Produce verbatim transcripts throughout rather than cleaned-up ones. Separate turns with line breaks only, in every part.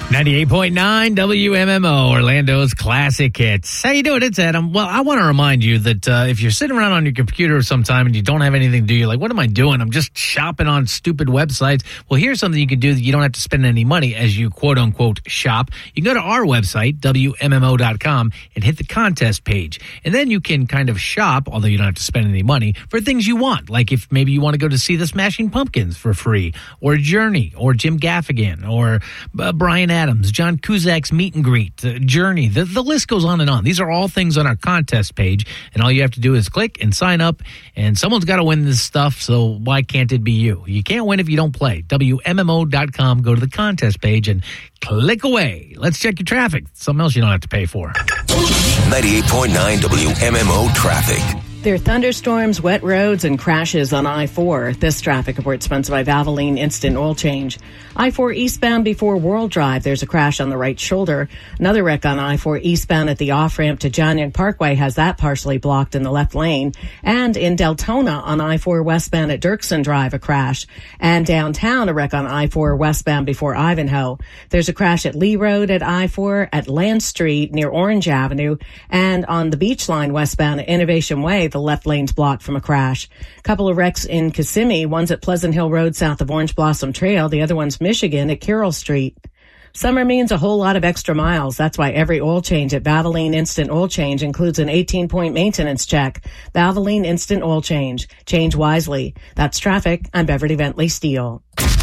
ninety-eight point nine W M M O, Orlando's Classic Hits. How you doing? It's Adam. Well, I want to remind you that uh, if you're sitting around on your computer sometime and you don't have anything to do, you're like, what am I doing? I'm just shopping on stupid websites. Well, here's something you can do that you don't have to spend any money as you quote-unquote shop. You can go to our website, W M M O dot com, and hit the contest page. And then you can kind of shop, although you don't have to spend any money, for things you want. Like if maybe you want to go to see the Smashing Pumpkins for free, or Journey, or Jim Gaffigan, or uh, Brian Adams, John Cusack's Meet and Greet, uh, Journey. The, the list goes on and on. These are all things on our contest page, and all you have to do is click and sign up, and someone's got to win this stuff, so why can't it be you? You can't win if you don't play. W M M O dot com, go to the contest page, and click away. Let's check your traffic. Something else you don't have to pay for.
ninety-eight point nine W M M O traffic.
There are thunderstorms, wet roads, and crashes on I four. This traffic report sponsored by Valvoline Instant Oil Change. I four eastbound before World Drive. There's a crash on the right shoulder. Another wreck on I four eastbound at the off-ramp to John Young Parkway has that partially blocked in the left lane. And in Deltona on I four westbound at Dirksen Drive, a crash. And downtown, a wreck on I four westbound before Ivanhoe. There's a crash at Lee Road at I four, at Land Street near Orange Avenue, and on the Beach Line westbound at Innovation Way, the left lane's blocked from a crash. A couple of wrecks in Kissimmee. One's at Pleasant Hill Road south of Orange Blossom Trail. The other one's Michigan at Carroll Street. Summer means a whole lot of extra miles. That's why every oil change at Valvoline Instant Oil Change includes an eighteen-point maintenance check. Valvoline Instant Oil Change. Change wisely. That's traffic. I'm Beverly Bentley Steele.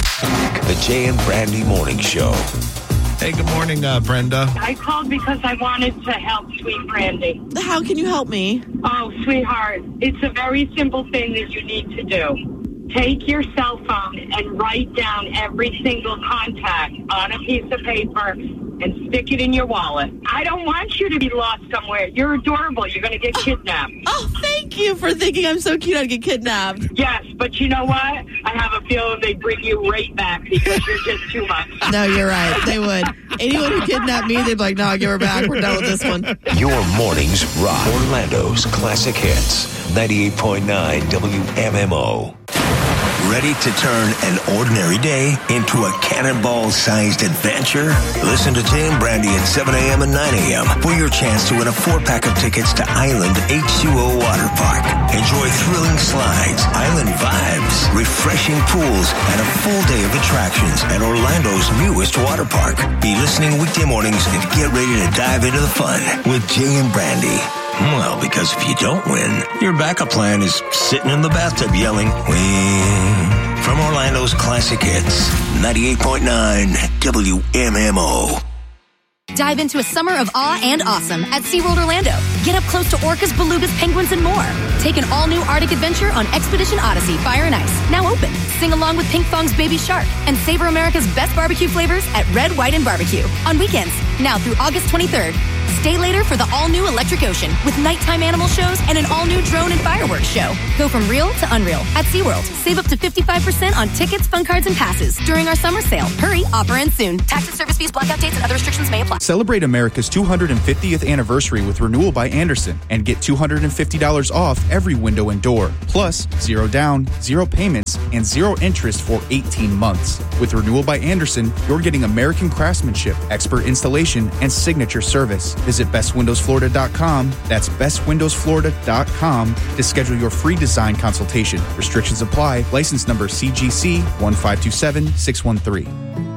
The Jay and Brandy Morning Show.
Hey, good morning, uh, Brenda.
I called because I wanted to help Sweet Brandy.
How can you help me?
Oh, sweetheart, it's a very simple thing that you need to do. Take your cell phone and write down every single contact on a piece of paper and stick it in your wallet. I don't want you to be lost somewhere. You're adorable. You're going to get kidnapped.
Oh, thank you for thinking I'm so cute I'd get kidnapped.
Yes, but you know what? I have a feeling they bring you right back because you're just too much.
No, you're right. They would. Anyone who kidnapped me, they'd be like, no, I'll give her back. We're done with this one.
Your mornings rock. Orlando's Classic Hits. ninety-eight point nine W M M O. Ready to turn an ordinary day into a cannonball-sized adventure? Listen to Jay and Brandy at seven a.m. and nine a.m. for your chance to win a four-pack of tickets to Island H two O Water Park. Enjoy thrilling slides, island vibes, refreshing pools, and a full day of attractions at Orlando's newest water park. Be listening weekday mornings and get ready to dive into the fun with Jay and Brandy. Well, because if you don't win, your backup plan is sitting in the bathtub yelling, win. From Orlando's Classic Hits, ninety-eight point nine W M M O.
Dive into a summer of awe and awesome at SeaWorld Orlando. Get up close to orcas, belugas, penguins, and more. Take an all-new Arctic adventure on Expedition Odyssey Fire and Ice, now open. Sing along with Pink Fong's Baby Shark and savor America's best barbecue flavors at Red, White, and Barbecue on weekends, now through August twenty-third. Stay later for the all-new Electric Ocean with nighttime animal shows and an all-new drone and fireworks show. Go from real to unreal at SeaWorld. Save up to fifty-five percent on tickets, fun cards, and passes during our summer sale. Hurry, offer ends soon. Tax and service fees, blackout dates, and other restrictions may apply.
Celebrate America's two hundred fiftieth anniversary with Renewal by Andersen and get two hundred fifty dollars off every window and door. Plus, zero down, zero payments, and zero interest for eighteen months. With Renewal by Andersen, you're getting American craftsmanship, expert installation, and signature service. Visit best windows florida dot com. That's best windows florida dot com to schedule your free design consultation. Restrictions apply. License number C G C one five two seven six one three.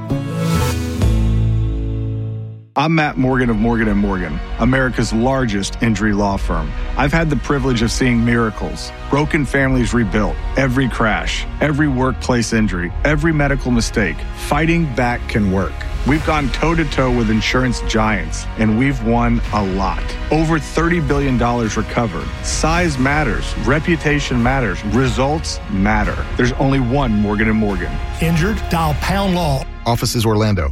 I'm Matt Morgan of Morgan and Morgan, America's largest injury law firm. I've had the privilege of seeing miracles, broken families rebuilt, every crash, every workplace injury, every medical mistake. Fighting back can work. We've gone toe-to-toe with insurance giants, and we've won a lot. Over thirty billion dollars recovered. Size matters. Reputation matters. Results matter. There's only one Morgan and Morgan.
Injured? Dial Pound Law.
Offices Orlando.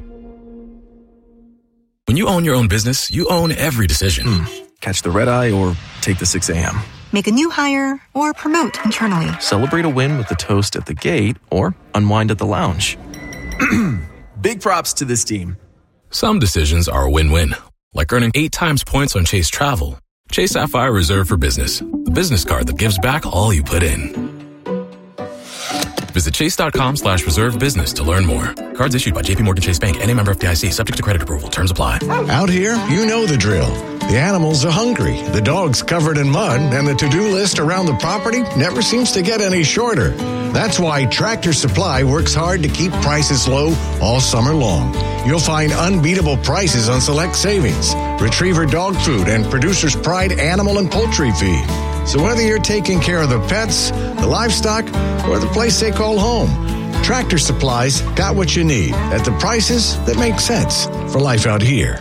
When you own your own business, you own every decision. Mm. Catch the red eye or take the six a.m.
Make a new hire or promote internally.
Celebrate a win with the toast at the gate or unwind at the lounge.
Big props to this team.
Some decisions are a win-win, like earning eight times points on Chase Travel. Chase Sapphire Reserve for Business, the business card that gives back all you put in. Visit chase.com slash reserve business to learn more. Cards issued by J P Morgan Chase Bank and a member F D I C, subject to credit approval. Terms apply.
Out here, you know the drill. The animals are hungry, the dog's covered in mud, and the to-do list around the property never seems to get any shorter. That's why Tractor Supply works hard to keep prices low all summer long. You'll find unbeatable prices on select savings, Retriever dog food, and Producer's Pride animal and poultry feed. So whether you're taking care of the pets, the livestock, or the place they call home, Tractor Supply's got what you need at the prices that make sense for life out here.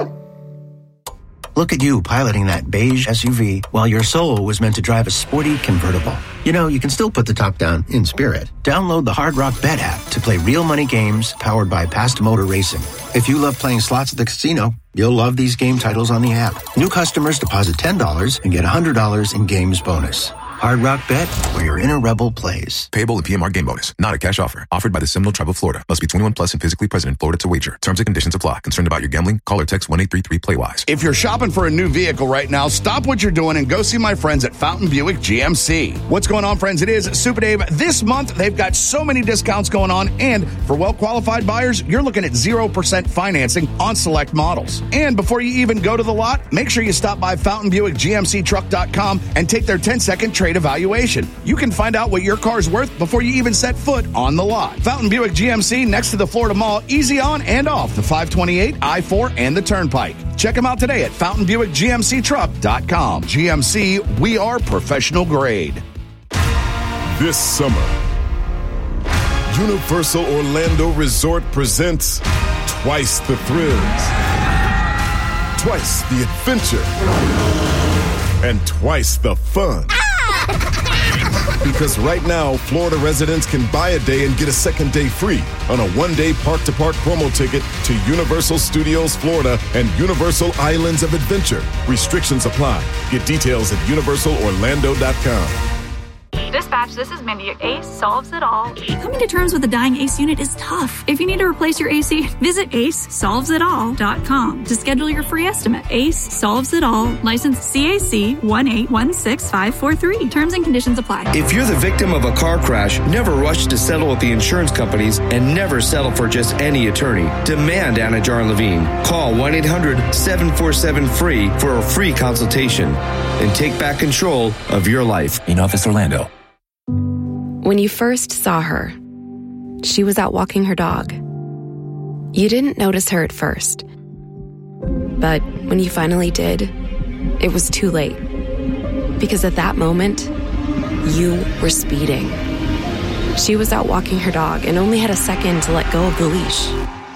Look at you piloting that beige S U V while your soul was meant to drive a sporty convertible. You know, you can still put the top down in spirit. Download the Hard Rock Bet app to play real money games powered by Past Motor Racing. If you love playing slots at the casino, you'll love these game titles on the app. New customers deposit ten dollars and get one hundred dollars in games bonus. Hard Rock Bet, where your inner rebel plays.
Payable in P M R game bonus. Not a cash offer. Offered by the Seminole Tribe of Florida. Must be twenty-one plus and physically present in Florida to wager. Terms and conditions apply. Concerned about your gambling? Call or text one eight three three play wise.
If you're shopping for a new vehicle right now, stop what you're doing and go see my friends at Fountain Buick G M C. What's going on, friends? It is Super Dave. This month, they've got so many discounts going on, and for well-qualified buyers, you're looking at zero percent financing on select models. And before you even go to the lot, make sure you stop by Fountain Buick G M C Truck dot com and take their ten second trade evaluation. You can find out what your car's worth before you even set foot on the lot. Fountain Buick G M C next to the Florida Mall, easy on and off the five twenty-eight, I four, and the Turnpike. Check them out today at Fountain Buick G M C Truck dot com. G M C, we are professional grade.
This summer, Universal Orlando Resort presents twice the thrills, twice the adventure, and twice the fun. Because right now, Florida residents can buy a day and get a second day free on a one-day park-to-park promo ticket to Universal Studios Florida and Universal Islands of Adventure. Restrictions apply. Get details at universal orlando dot com.
Dispatch, this is Mindy. Ace solves it all. Coming to terms with a dying A C unit is tough. If you need to replace your A C, visit ace solves it all dot com to schedule your free estimate. Ace Solves It All, license C A C one eight one six five four three. Terms and conditions apply.
If you're the victim of a car crash, never rush to settle with the insurance companies and never settle for just any attorney. Demand Anna Jar Levine. Call one eight hundred seven four seven free for a free consultation and take back control of your life.
In Office Orlando.
When you first saw her, she was out walking her dog. You didn't notice her at first. But when you finally did, it was too late. Because at that moment, you were speeding. She was out walking her dog and only had a second to let go of the leash.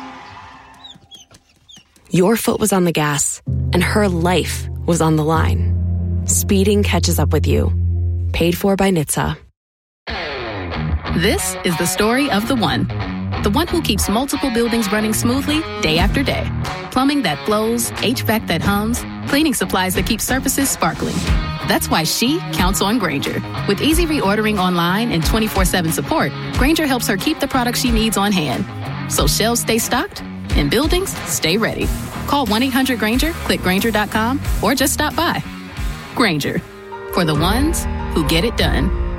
Your foot was on the gas, and her life was on the line. Speeding catches up with you. Paid for by N H T S A.
This is the story of the one. The one who keeps multiple buildings running smoothly day after day. Plumbing that flows, H V A C that hums, cleaning supplies that keep surfaces sparkling. That's why she counts on Grainger. With easy reordering online and twenty-four seven support, Grainger helps her keep the products she needs on hand. So shelves stay stocked and buildings stay ready. Call one eight hundred Grainger, click Grainger dot com, or just stop by. Grainger, for the ones who get it done.